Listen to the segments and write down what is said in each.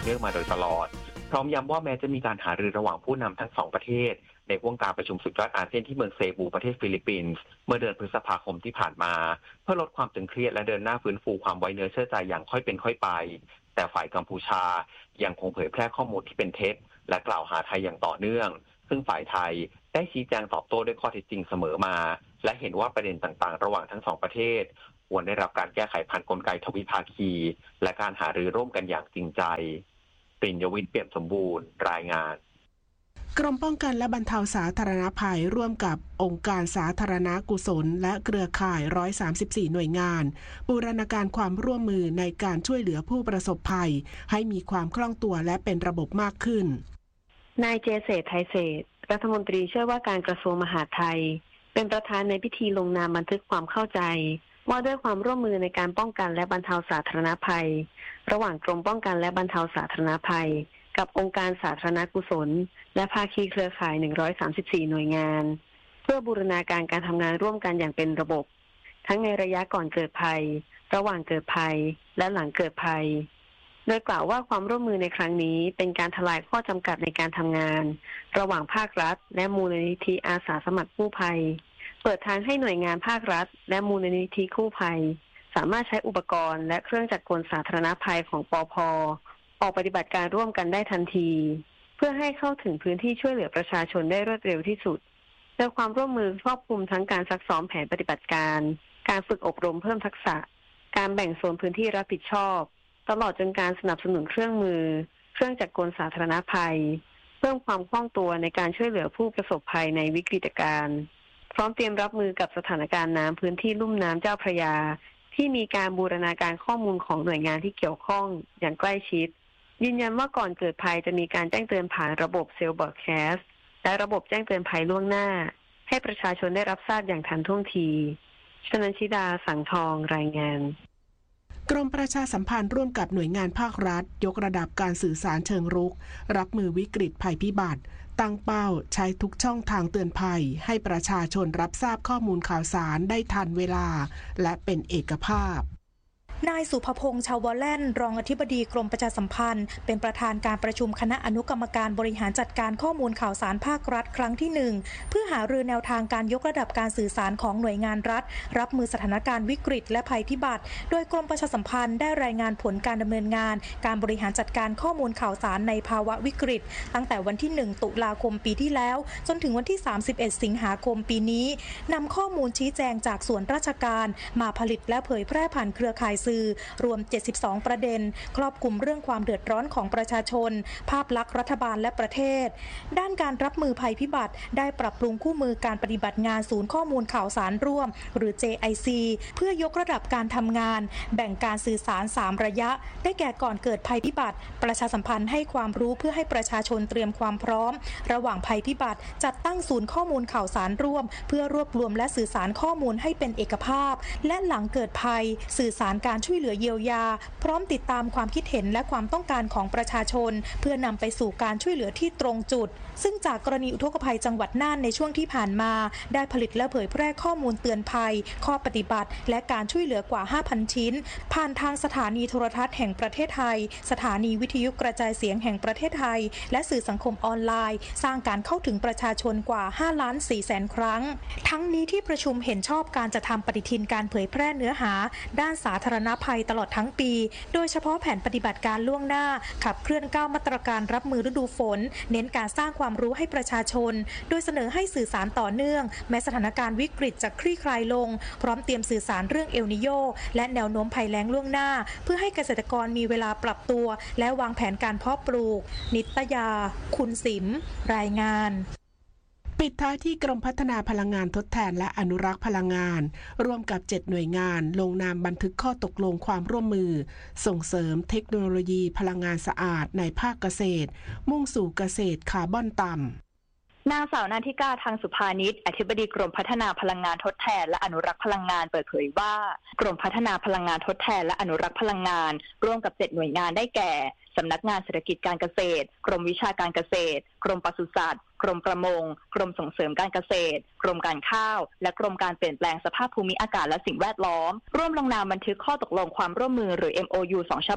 นื่องมาโดยตลอดพร้อมย้ำว่าแม้จะมีการหารือระหว่างผู้นำทั้ง2ประเทศในห่วงการประชุมสุดยอดอาเซียนที่เมืองเซบูประเทศฟิลิปปินส์เมื่อเดือนพฤษภาคมที่ผ่านมาเพื่อลดความตึงเครียดและเดินหน้าฟื้นฟูความไว้เนื้อเชื่อใจอย่างค่อยเป็นค่อยไปแต่ฝ่ายกัมพูชายังคงเผยแพร่ข้อมูลที่เป็นเท็จและกล่าวหาไทยอย่างต่อเนื่องซึ่งฝ่ายไทยได้ชี้แจงตอบโต้ด้วยข้อเท็จจริงเสมอมาและเห็นว่าประเด็นต่างๆระหว่างทั้ง2ประเทศควรได้รับการแก้ไขผ่านกลไกทวิภาคีและการหารือร่วมกันอย่างจริงใจปริญญวิทย์เปี่ยมสมบูรณ์รายงานกรมป้องกันและบรรเทาสาธารณภัยร่วมกับองค์การสาธารณกุศลและเครือข่าย134หน่วยงานบูรณาการความร่วมมือในการช่วยเหลือผู้ประสบภัยให้มีความคล่องตัวและเป็นระบบมากขึ้นนายเจเศรษฐ์ไทยเศรษฐ์รัฐมนตรีช่วยว่าการกระทรวงมหาดไทยเป็นประธานในพิธีลงนามบันทึกความเข้าใจว่าด้วยความร่วมมือในการป้องกันและบรรเทาสาธารณภัยระหว่างกรมป้องกันและบรรเทาสาธารณภัยกับองค์การสาธารณกุศลและภาคีเครือข่าย134หน่วยงานเพื่อบูรณาการการทำงานร่วมกันอย่างเป็นระบบทั้งในระยะก่อนเกิดภัยระหว่างเกิดภัยและหลังเกิดภัยโดยกล่าวว่าความร่วมมือในครั้งนี้เป็นการทลายข้อจำกัดในการทำงานระหว่างภาครัฐและมูลนิธิอาสาสมัครกู้ภัยเปิดทางให้หน่วยงานภาครัฐและมูลนิธิกู้ภัยสามารถใช้อุปกรณ์และเครื่องจักรกลสาธารณภัยของปภ.ออกปฏิบัติการร่วมกันได้ทันทีเพื่อให้เข้าถึงพื้นที่ช่วยเหลือประชาชนได้รวดเร็วที่สุดโดยความร่วมมือครอบคลุมทั้งการซักซ้อมแผนปฏิบัติการการฝึกอบรมเพิ่มทักษะการแบ่งโซนพื้นที่รับผิดชอบตลอดจนการสนับสนุนเครื่องมือเครื่องจักรกลสาธารณภัยเพิ่มความคล่องตัวในการช่วยเหลือผู้ประสบภัยในวิกฤตการณ์พร้อมเตรียมรับมือกับสถานการณ์น้ำพื้นที่ลุ่มน้ำเจ้าพระยาที่มีการบูรณาการข้อมูลของหน่วยงานที่เกี่ยวข้องอย่างใกล้ชิดยืนยันว่าก่อนเกิดภัยจะมีการแจ้งเตือนผ่านระบบเซลล์บอร์ดแคสต์และระบบแจ้งเตือนภัยล่วงหน้าให้ประชาชนได้รับทราบอย่างทันท่วงทีชนันชิดาสังทองรายงานกรมประชาสัมพันธ์ร่วมกับหน่วยงานภาครัฐยกระดับการสื่อสารเชิงรุกรับมือวิกฤตภัยพิบัติตั้งเป้าใช้ทุกช่องทางเตือนภัยให้ประชาชนรับทราบข้อมูลข่าวสารได้ทันเวลาและเป็นเอกภาพนายสุภพงษ์ชาวแล่นรองอธิบดีกรมประชาสัมพันธ์เป็นประธานการประชุมคณะอนุกรรมการบริหารจัดการข้อมูลข่าวสารภาครัฐครั้งที่1เพื่อหารือแนวทางการยกระดับการสื่อสารของหน่วยงานรัฐรับมือสถานการณ์วิกฤตและภัยพิบัติโดยกรมประชาสัมพันธ์ได้รายงานผลการดำเนินงานการบริหารจัดการข้อมูลข่าวสารในภาวะวิกฤตตั้งแต่วันที่1ตุลาคมปีที่แล้วจนถึงวันที่31สิงหาคมปีนี้นำข้อมูลชี้แจงจากส่วนราชการมาผลิตและเผยแพร่ผ่านเครือข่ายสื่อรวม72ประเด็นครอบคลุมเรื่องความเดือดร้อนของประชาชนภาพลักษณ์รัฐบาลและประเทศด้านการรับมือภัยพิบัติได้ปรับปรุงคู่มือการปฏิบัติงานศูนย์ข้อมูลข่าวสารร่วมหรือ JIC เพื่อยกระดับการทำงานแบ่งการสื่อสาร3ระยะได้แก่ก่อนเกิดภัยพิบัติประชาสัมพันธ์ให้ความรู้เพื่อให้ประชาชนเตรียมความพร้อมระหว่างภัยพิบัติจัดตั้งศูนย์ข้อมูลข่าวสารร่วมเพื่อรวบรวมและสื่อสารข้อมูลให้เป็นเอกภาพและหลังเกิดภัยสื่อสารการช่วยเหลือเยียวยาพร้อมติดตามความคิดเห็นและความต้องการของประชาชนเพื่อนำไปสู่การช่วยเหลือที่ตรงจุดซึ่งจากกรณีอุทกภัยจังหวัดน่านในช่วงที่ผ่านมาได้ผลิตและเผยแพร่ข้อมูลเตือนภัยข้อปฏิบัติและการช่วยเหลือกว่า 5,000 ชิ้นผ่านทางสถานีโทรทัศน์แห่งประเทศไทยสถานีวิทยุกระจายเสียงแห่งประเทศไทยและสื่อสังคมออนไลน์สร้างการเข้าถึงประชาชนกว่า 5,400,000 ครั้งทั้งนี้ที่ประชุมเห็นชอบการจะทำปฏิทินการเผยแพร่เนื้อหาด้านสาธารณภัยตลอดทั้งปีโดยเฉพาะแผนปฏิบัติการล่วงหน้าขับเคลื่อน9มาตรการรับมือฤดูฝนเน้นการสร้างความรู้ให้ประชาชนโดยเสนอให้สื่อสารต่อเนื่องแม้สถานการณ์วิกฤตจะคลี่คลายลงพร้อมเตรียมสื่อสารเรื่องเอลนิโญและแนวโน้มภัยแล้งล่วงหน้าเพื่อให้เกษตรกรมีเวลาปรับตัวและวางแผนการเพาะปลูกนิตยาคุณสิมรายงานปิดท้ายที่กรมพัฒนาพลังงานทดแทนและอนุรักษ์พลังงานร่วมกับ7หน่วยงานลงนามบันทึกข้อตกลงความร่วมมือส่งเสริมเทคโนโลยีพลังงานสะอาดในภาคเกษตรมุ่งสู่เกษตรคาร์บอนต่ำนางสาวนาธิกาทางสุภานิชอธิบดีกรมพัฒนาพลังงานทดแทนและอนุรักษ์พลังงานเปิดเผยว่ากรมพัฒนาพลังงานทดแทนและอนุรักษ์พลังงานร่วมกับ7หน่วยงานได้แก่สำนักงานเศรษฐกิจการเกษตรกรมวิชาการเกษตรกรมปศุสัตว์กรมประมงกรมส่งเสริมการเกษตรกรมการข้าวและกรมการเปลี่ยนแปลงสภาพภูมิอากาศและสิ่งแวดล้อมร่วมลงนามบันทึกข้อตกลงความร่วมมือหรือ MOU 2 ฉบับ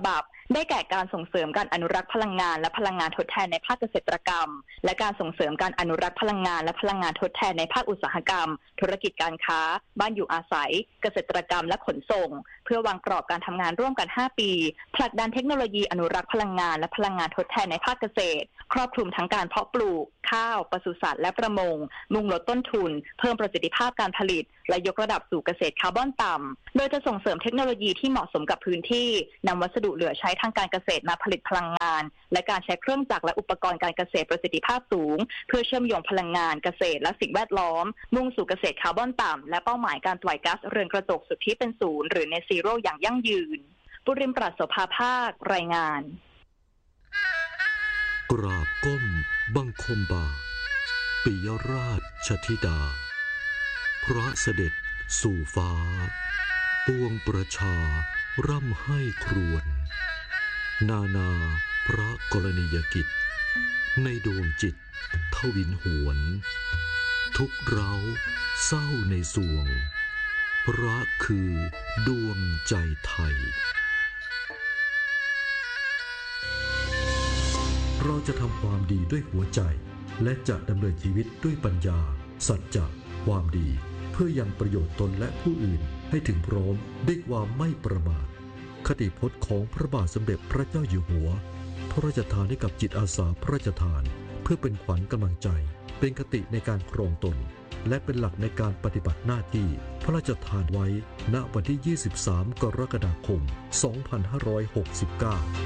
ได้แก่การส่งเสริมการอนุรักษ์พลังงานและพลังงานทดแทนในภาคเกษตรกรรมและการส่งเสริมการอนุรักษ์พลังงานและพลังงานทดแทนในภาคอุตสาหกรรมธุรกิจการค้าบ้านอยู่อาศัยเกษตรกรรมและขนส่งเพื่อวางกรอบการทำงานร่วมกัน5ปีผลักดันเทคโนโลยีอนุรักษ์พลังงานและพลังงานทดแทนในภาคเกษตรครอบคลุมทั้งการเพาะปลูกข้าวปศุสัตว์และประมงมุ่งลดต้นทุนเพิ่มประสิทธิภาพการผลิตและยกระดับสู่เกษตรคาร์บอนต่ำโดยจะส่งเสริมเทคโนโลยีที่เหมาะสมกับพื้นที่นำวัสดุเหลือใช้ทางการเกษตรมาผลิตพลังงานและการใช้เครื่องจักรและอุปกรณ์การเกษตรประสิทธิภาพสูงเพื่อเชื่อมโยงพลังงานเกษตรและสิ่งแวดล้อมมุ่งสู่เกษตรคาร์บอนต่ำและเป้าหมายการปล่อยก๊าซเรือนกระจกสุทธิเป็นศูนย์หรือ Net Zero อย่างยั่งยืนปุริมปราศโสภาภาครายงานกราบก้มบังคมบาทปิยราชธิดาพระเสด็จสู่ฟ้าปวงประชาร่ำให้ครวญนานาพระกรณียกิจในดวงจิตทวินหวนทุกเร้าเศร้าในสวงพระคือดวงใจไทยเราจะทำความดีด้วยหัวใจและจะดำเนินชีวิตด้วยปัญญาสัจจะความดีเพื่อยังประโยชน์ตนและผู้อื่นให้ถึงพร้อมด้วยความไม่ประมาทคติพจน์ของพระบาทสมเด็จพระเจ้าอยู่หัวพระราชทานให้กับจิตอาสาพระราชทานเพื่อเป็นขวัญกำลังใจเป็นคติในการครองตนและเป็นหลักในการปฏิบัติหน้าที่พระราชทานไว้ณวันที่ 23 กรกฎาคม 2569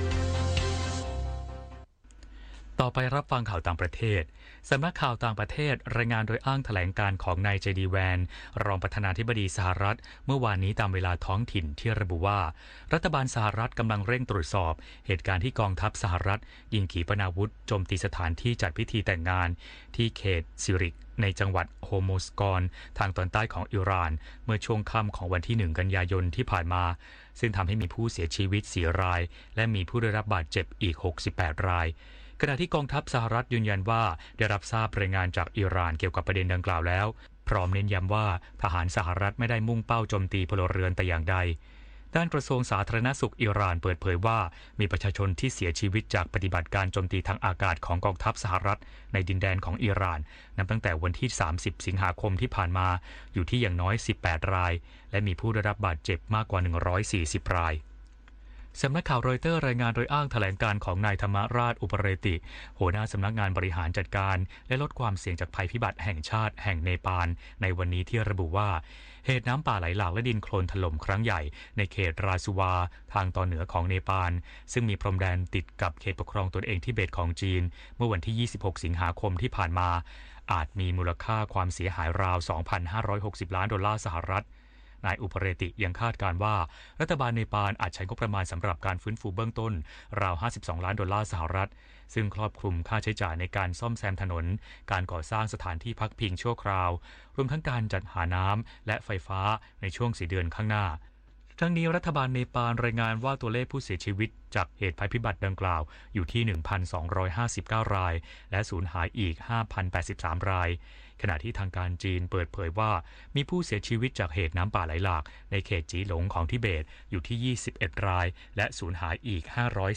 ต่อไปรับฟังข่าวต่างประเทศสำนักข่าวต่างประเทศรายงานโดยอ้างแถลงการของนายเจดีแวนรองประธานาธิบดีสหรัฐเมื่อวานนี้ตามเวลาท้องถิ่นที่ระบุว่ารัฐบาลสหรัฐกำลังเร่งตรวจสอบเหตุการณ์ที่กองทัพสหรัฐยิงขีปนาวุธโจมตีสถานที่จัดพิธีแต่งงานที่เขตซิริกในจังหวัดโฮโมสกอนทางตอนใต้ของอิหร่านเมื่อช่วงค่ำของวันที่1 กันยายนที่ผ่านมาซึ่งทำให้มีผู้เสียชีวิต4 รายและมีผู้ได้รับบาดเจ็บอีก68 รายขณะที่กองทัพสหรัฐยืนยันว่าได้รับทราบรายงานจากอิหร่านเกี่ยวกับประเด็นดังกล่าวแล้วพร้อมเน้นย้ำว่าทหารสหรัฐไม่ได้มุ่งเป้าโจมตีพลเรือนแต่อย่างใดด้านกระทรวงสาธารณสุขอิหร่านเปิดเผยว่ามีประชาชนที่เสียชีวิตจากปฏิบัติการโจมตีทางอากาศของกองทัพสหรัฐในดินแดนของอิหร่านนับตั้งแต่วันที่30 สิงหาคมที่ผ่านมาอยู่ที่อย่างน้อย18 รายและมีผู้ได้รับบาดเจ็บมากกว่า140 รายสำนักข่าวรอยเตอร์รายงานโดยอ้างแถลงการของนายธรรมราชอุปเรติหัวหน้าสำนักงานบริหารจัดการและลดความเสี่ยงจากภัยพิบัติแห่งชาติแห่งเนปาลในวันนี้ที่ระบุว่าเหตุน้ำป่าไหลหลากและดินโคลนถล่มครั้งใหญ่ในเขตราซูวาทางตอนเหนือของเนปาลซึ่งมีพรมแดนติดกับเขตปกครองตนเองทิเบตของจีนเมื่อวันที่26 สิงหาคมที่ผ่านมาอาจมีมูลค่าความเสียหายราว 2,560 ล้านดอลลาร์สหรัฐนายอุปเรติยังคาดการณ์ว่ารัฐบาลเนปาลอาจใช้งบประมาณสำหรับการฟื้นฟูเบื้องต้นราว52 ล้านดอลลาร์สหรัฐซึ่งครอบคลุมค่าใช้จ่ายในการซ่อมแซมถนนการก่อสร้างสถานที่พักพิงชั่วคราวรวมทั้งการจัดหาน้ำและไฟฟ้าในช่วง4 เดือนข้างหน้าทั้งนี้รัฐบาลเนปาลรายงานว่าตัวเลขผู้เสียชีวิตจากเหตุภัยพิบัติดังกล่าวอยู่ที่ 1,259 รายและสูญหายอีก 5,083 รายขณะที่ทางการจีนเปิดเผยว่ามีผู้เสียชีวิตจากเหตุน้ำป่าไหลหลากในเขตจีหลงของทิเบตอยู่ที่21 รายและสูญหายอีก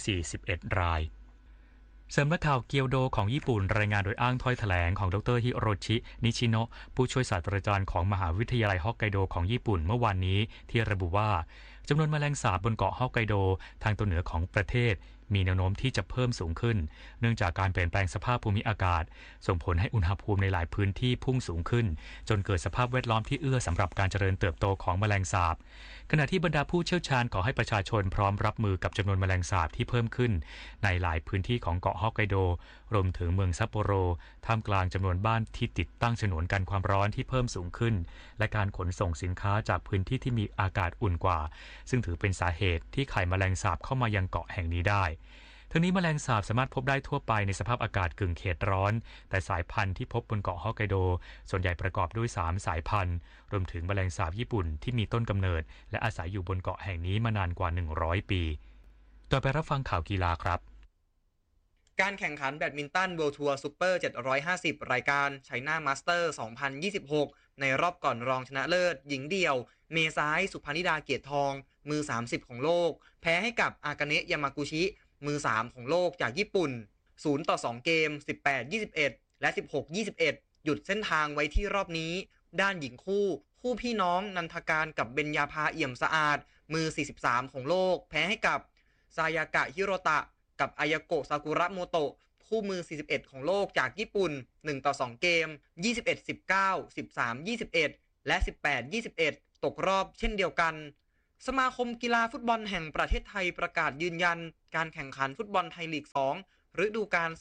541 รายสำนักข่าวเกียวโดของญี่ปุ่นรายงานโดยอ้างถ้อยแถลงของดร.ฮิโรชิ นิชิโนะผู้ช่วยศาสตราจารย์ของมหาวิทยาลัยฮอกไกโดของญี่ปุ่นเมื่อวานนี้ที่ระบุว่าจำนวนแมลงสาบบนเกาะฮอกไกโดทางตอนเหนือของประเทศมีแนวโน้มที่จะเพิ่มสูงขึ้นเนื่องจากการเปลี่ยนแปลงสภาพภูมิอากาศส่งผลให้อุณหภูมิในหลายพื้นที่พุ่งสูงขึ้นจนเกิดสภาพแวดล้อมที่เอื้อสำหรับการเจริญเติบโตของแมลงสาบขณะที่บรรดาผู้เชี่ยวชาญขอให้ประชาชนพร้อมรับมือกับจำนวนแมลงสาบที่เพิ่มขึ้นในหลายพื้นที่ของเกาะฮอกไกโดรวมถึงเมืองซัปโปโรท่ามกลางจำนวนบ้านที่ติดตั้งฉนวนกันความร้อนที่เพิ่มสูงขึ้นและการขนส่งสินค้าจากพื้นที่ที่มีอากาศอุ่นกว่าซึ่งถือเป็นสาเหตุที่ไข่แมลงสาบเข้ามายังเกาะแห่งนี้ได้ทั้งนี้แมลงสาบสามารถพบได้ทั่วไปในสภาพอากาศกึ่งเขตร้อนแต่สายพันธุ์ที่พบบนเกาะฮอกไกโดส่วนใหญ่ประกอบด้วย3 สายพันธุ์รวมถึงแมลงสาบญี่ปุ่นที่มีต้นกำเนิดและอาศัยอยู่บนเกาะแห่งนี้มานานกว่า100 ปีต่อไปรับฟังข่าวกีฬาครับการแข่งขันแบดมินตันเวิลด์ทัวร์ซุปเปอร์750รายการไชน่ามาสเตอร์2026ในรอบก่อนรองชนะเลิศหญิงเดี่ยวเมษายสุพนิดาเกียรติทองมือ30ของโลกแพ้ให้กับอากาเนะยามากุชิมือ3ของโลกจากญี่ปุ่น0-2เกม 18-21 และ 16-21 หยุดเส้นทางไว้ที่รอบนี้ด้านหญิงคู่พี่น้องนันทการกับเบญญาภาเอี่ยมสะอาดมือ43ของโลกแพ้ให้กับซายากะฮิโรตะกับอายาโกะซากุระโมโตะคู่มือ41ของโลกจากญี่ปุ่น1-2เกม 21-19 13-21 และ 18-21 ตกรอบเช่นเดียวกันสมาคมกีฬาฟุตบอลแห่งประเทศไทยประกาศยืนยันการแข่งขันฟุตบอลไทยลีก2ฤดูกาล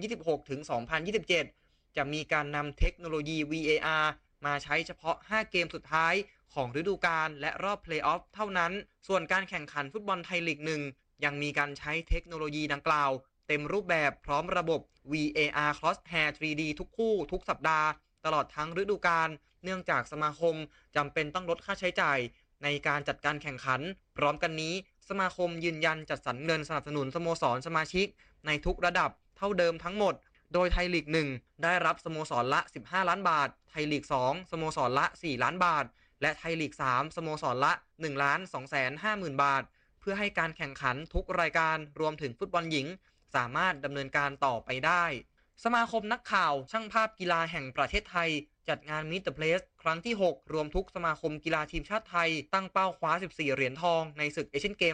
2026-2027 จะมีการนำเทคโนโลยี VAR มาใช้เฉพาะ5เกมสุดท้ายของฤดูกาลและรอบเพลย์ออฟเท่านั้นส่วนการแข่งขันฟุตบอลไทยลีก1ยังมีการใช้เทคโนโลยีดังกล่าวเต็มรูปแบบพร้อมระบบ VAR Crosshair 3D ทุกคู่ทุกสัปดาห์ตลอดทั้งฤดูกาลเนื่องจากสมาคมจำเป็นต้องลดค่าใช้จ่ายในการจัดการแข่งขันพร้อมกันนี้สมาคมยืนยันจัดสรรเงินสนับสนุนสโมสรสมาชิกในทุกระดับเท่าเดิมทั้งหมดโดยไทยลีก1ได้รับสโมสรละ15ล้านบาทไทยลีก2สโมสรละ4ล้านบาทและไทยลีก3สโมสรละ1,250,000 บาทเพื่อให้การแข่งขันทุกรายการรวมถึงฟุตบอลหญิงสามารถดำเนินการต่อไปได้สมาคมนักข่าวช่างภาพกีฬาแห่งประเทศไทยจัดงาน Meet the Press ครั้งที่6รวมทุกสมาคมกีฬาทีมชาติไทยตั้งเป้าคว้า14เหรียญทองในศึกเอเชียนเกม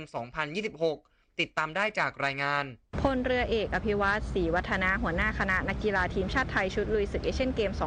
2026 ติดตามได้จากรายงานพลเรือเอกอภิวัตร ศรีวัฒนะหัวหน้าคณะนักกีฬาทีมชาติไทยชุดลุยศึกเอเชียนเกม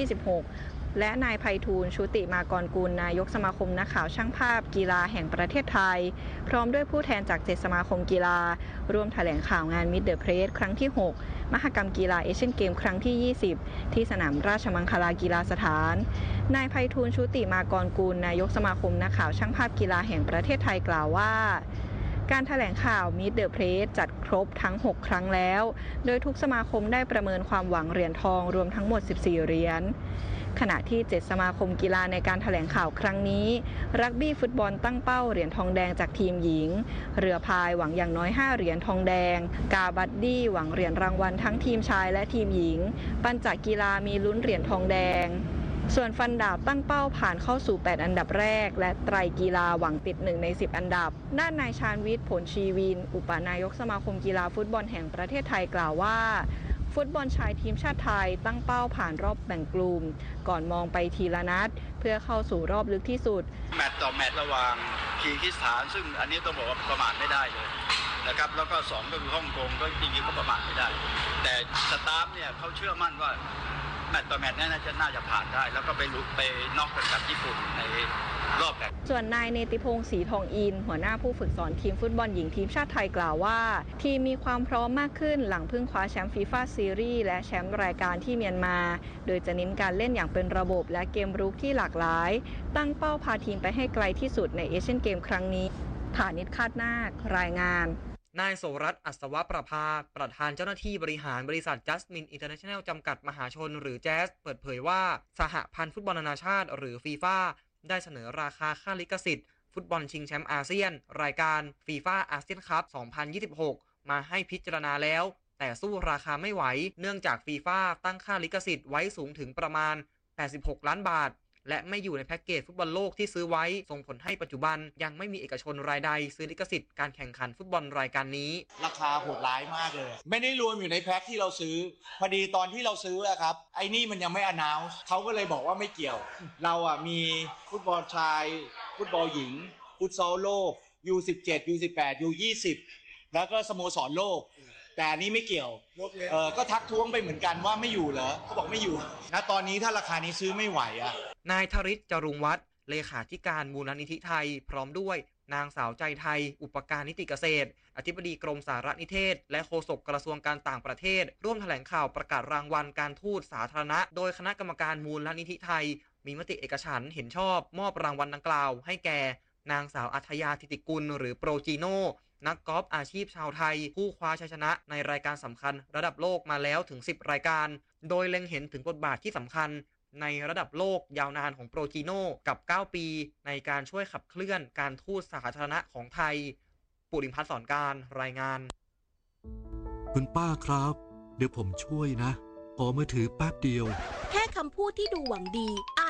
2026 และนายไพฑูรย์ ชุติมากรกุลนายกสมาคมนักข่าวช่างภาพกีฬาแห่งประเทศไทยพร้อมด้วยผู้แทนจาก7สมาคมกีฬาร่วมแถลงข่าวงาน Meet the Press ครั้งที่6มหกรรมกีฬาเอเชียนเกมครั้งที่20ที่สนามราชมังคลากีฬาสถานนายไพฑูรย์ ชุติมากรกุลนายกสมาคมนักข่าวช่างภาพกีฬาแห่งประเทศไทยกล่าวว่าการแถลงข่าว Meet the Press จัดครบทั้ง6ครั้งแล้วโดยทุกสมาคมได้ประเมินความหวังเหรียญทองรวมทั้งหมด14เหรียญขณะที่7สมาคมกีฬาในการแถลงข่าวครั้งนี้รักบี้ฟุตบอลตั้งเป้าเหรียญทองแดงจากทีมหญิงเรือพายหวังอย่างน้อย5เหรียญทองแดงกาบัดดี้หวังเหรียญรางวัลทั้งทีมชายและทีมหญิงปั่นจักรกีฬามีลุ้นเหรียญทองแดงส่วนฟันดาบตั้งเป้าผ่านเข้าสู่8อันดับแรกและไตรกีฬาหวังติด1ใน10อันดับด้านนายชาญวิทย์ผลชีวินอุปนายกสมาคมกีฬาฟุตบอลแห่งประเทศไทยกล่าวว่าฟุตบอลชายทีมชาติไทยตั้งเป้าผ่านรอบแบ่งกลุ่มก่อนมองไปทีละนัดเพื่อเข้าสู่รอบลึกที่สุดแมตต์ต่อแมตต์ระหว่างคีร์กิสถานซึ่งอันนี้ต้องบอกว่าประมาทไม่ได้เลยนะครับแล้วก็2ก็คือฮ่องกงก็จริงๆก็ประมาทไม่ได้แต่สตาฟเนี่ยเขาเชื่อมั่นว่าแมตต์ต่อแมตต์น่าจะผ่านได้แล้วก็ไปน็อกกันกับญี่ปุ่นในรอบแบ่งส่วนนายเนติพงศ์ศรีทองอินหัวหน้าผู้ฝึกสอนทีมฟุตบอลหญิงทีมชาติไทยกล่าวว่าทีมมีความพร้อมมากขึ้นหลังเพิ่งคว้าแชมป์ฟีฟ่าซีรีส์และแชมป์รายการที่เมียนมาโดยจะเน้นการเล่นอย่างเป็นระบบและเกมรุกที่หลากหลายตั้งเป้าพาทีมไปให้ไกลที่สุดในเอเชียนเกมครั้งนี้ฐานิช คาดนาครายงานนายโสรัตน์ อัศวประภาประธานเจ้าหน้าที่บริหารบริษัท Jasmine International จำกัดมหาชนหรือแจ๊สเปิดเผยว่าสหพันธ์ฟุตบอลนานาชาติหรือฟีฟ่าได้เสนอราคาค่าลิขสิทธิ์ฟุตบอลชิงแชมป์อาเซียนรายการฟีฟ่าอาเซียนคัพ 2026 มาให้พิจารณาแล้วแต่สู้ราคาไม่ไหวเนื่องจากฟีฟ่าตั้งค่าลิขสิทธิ์ไว้สูงถึงประมาณ86ล้านบาทและไม่อยู่ในแพ็กเกจฟุตบอลโลกที่ซื้อไว้ส่งผลให้ปัจจุบันยังไม่มีเอกชนรายใดซื้อลิขสิทธิ์การแข่งขันฟุตบอลรายการนี้ราคาโหดร้ายมากเลยไม่ได้รวมอยู่ในแพ็กที่เราซื้อพอดีตอนที่เราซื้ออะครับไอ้นี่มันยังไม่อานาวส์เขาก็เลยบอกว่าไม่เกี่ยวเราอะมีฟุตบอลชายฟุตบอลหญิงฟุตซอลโลก U17 U18 U20 แล้วก็สโมสรโลกแต่อันนี้ไม่เกี่ยวก็ทักท้วงไปเหมือนกันว่าไม่อยู่เหรอเขาบอกไม่อยู่ณตอนนี้ถ้าราคานี้ซื้อไม่ไหวอะนายธริศ จรุงวัฒน์เลขาธิการมูลนิธิไทยพร้อมด้วยนางสาวใจไทยอุปการนิติเกษตรอธิบดีกรมสารนิเทศและโฆษกกระทรวงการต่างประเทศร่วมแถลงข่าวประกาศรางวัลการทูตสาธารณะโดยคณะกรรมการมูลนิธิไทยมีมติเอกฉันท์เห็นชอบมอบรางวัลดังกล่าวให้แก่นางสาวอัธยาธิติกุลหรือโปรจีโน่นักกอล์ฟอาชีพชาวไทยผู้คว้าชัยชนะในรายการสำคัญระดับโลกมาแล้วถึง10รายการโดยเล็งเห็นถึงบทบาทที่สำคัญในระดับโลกยาวนานของโปรจีโน่กับ9ปีในการช่วยขับเคลื่อนการทูตสาธารณะของไทยปุริมพัฒน์ สอนการรายงานคุณป้าครับเดี๋ยวผมช่วยนะขอมือถือแป๊บเดียวแค่คำพูดที่ดูหวังดีอาจ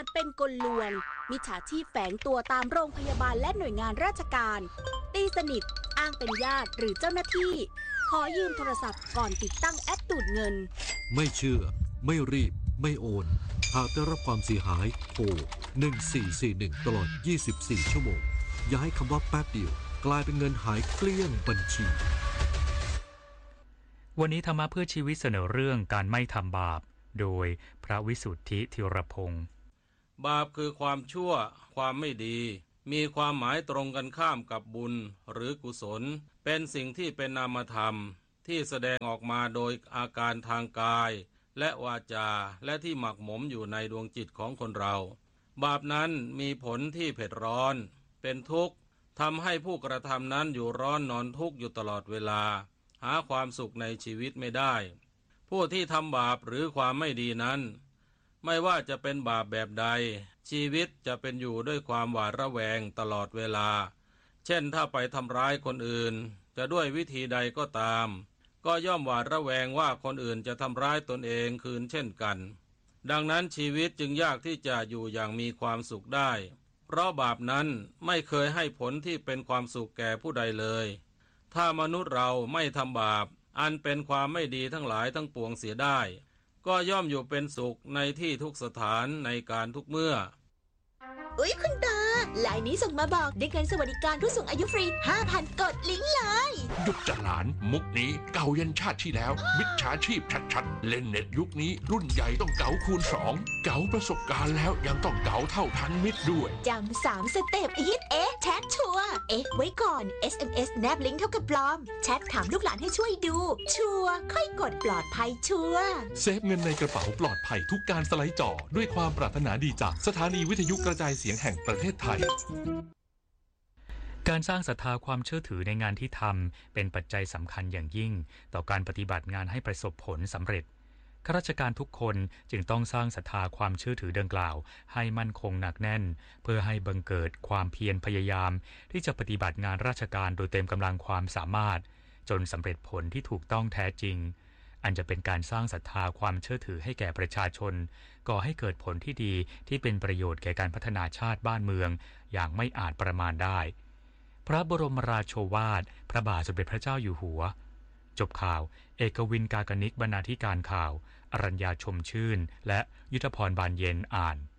จเป็นกลลวงมิจฉาชีพแฝงตัวตามโรงพยาบาลและหน่วยงานราชการตีสนิทอ้างเป็นญาติหรือเจ้าหน้าที่ขอยืมโทรศัพท์ก่อนติดตั้งแอปดูดเงินไม่เชื่อไม่รีบไม่โอนหากได้รับความเสียหายโทร1441ตลอด24ชั่วโมงอย่าให้คำว่าแป๊บเดียวกลายเป็นเงินหายเกลี้ยงบัญชีวันนี้ธรรมะเพื่อชีวิตเสนอเรื่องการไม่ทำบาปโดยพระวิสุทธิธีรพงศ์บาปคือความชั่วความไม่ดีมีความหมายตรงกันข้ามกับบุญหรือกุศลเป็นสิ่งที่เป็นนามธรรมที่แสดงออกมาโดยอาการทางกายและวาจาและที่หมักหมมอยู่ในดวงจิตของคนเราบาปนั้นมีผลที่เผ็ดร้อนเป็นทุกข์ทำให้ผู้กระทำนั้นอยู่ร้อนนอนทุกข์อยู่ตลอดเวลาหาความสุขในชีวิตไม่ได้ผู้ที่ทำบาปหรือความไม่ดีนั้นไม่ว่าจะเป็นบาปแบบใดชีวิตจะเป็นอยู่ด้วยความหวาดระแวงตลอดเวลาเช่นถ้าไปทำร้ายคนอื่นจะด้วยวิธีใดก็ตามก็ย่อมหวาดระแวงว่าคนอื่นจะทำร้ายตนเองคืนเช่นกันดังนั้นชีวิตจึงยากที่จะอยู่อย่างมีความสุขได้เพราะบาปนั้นไม่เคยให้ผลที่เป็นความสุขแก่ผู้ใดเลยถ้ามนุษย์เราไม่ทำบาปอันเป็นความไม่ดีทั้งหลายทั้งปวงเสียได้ก็ย่อมอยู่เป็นสุขในที่ทุกสถานในการทุกเมื่ออุ๊ยคุณตาไลน์นี้ส่งมาบอกได้เงินสวัสดิการผู้สูงอายุฟรี 5,000 กดลิงก์เลยหยุดจะหลานมุกนี้เก่ายันชาติที่แล้วมิจฉาชีพชัดๆเล่นเน็ตยุคนี้รุ่นใหญ่ต้องเก๋าคูณ2เก๋าประสบการณ์แล้วยังต้องเก๋าเท่าทันมิตรด้วยจำ3 สเต็ปฮิตแชทชัวร์ไว้ก่อน SMS แนบลิงก์เท่ากับปลอมแชทถามลูกหลานให้ช่วยดูชัวร์ค่อยกดปลอดภัยชัวร์เซฟเงินในกระเป๋าปลอดภัยทุกการสไลด์จอด้วยความปรารถนาดีจากสถานีวิทยุกระจายเสียงแห่งประเทศไทยการสร้างศรัทธาความเชื่อถือในงานที่ทำเป็นปัจจัยสำคัญอย่างยิ่งต่อการปฏิบัติงานให้ประสบผลสำเร็จข้าราชการทุกคนจึงต้องสร้างศรัทธาความเชื่อถือดังกล่าวให้มั่นคงหนักแน่นเพื่อให้บังเกิดความเพียรพยายามที่จะปฏิบัติงานราชการโดยเต็มกำลังความสามารถจนสำเร็จผลที่ถูกต้องแท้จริงอันจะเป็นการสร้างศรัทธาความเชื่อถือให้แก่ประชาชนก่อให้เกิดผลที่ดีที่เป็นประโยชน์แก่การพัฒนาชาติบ้านเมืองอย่างไม่อาจประมาณได้พระบรมราโชวาทพระบาทสมเด็จพระเจ้าอยู่หัวจบข่าวเอกวินกากนิกบรรณาธิการข่าวอรัญญาชมชื่นและยุทธพรบานเย็นอ่าน